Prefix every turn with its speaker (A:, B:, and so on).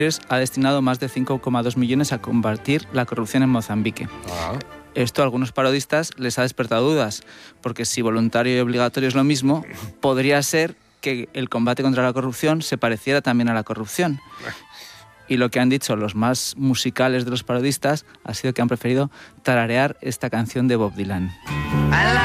A: ha destinado más de 5,2 millones a combatir la corrupción en Mozambique. Esto a algunos parodistas les ha despertado dudas, porque si voluntario y obligatorio es lo mismo, podría ser que el combate contra la corrupción se pareciera también a la corrupción. Y lo que han dicho los más musicales de los parodistas ha sido que han preferido tararear esta canción de Bob Dylan.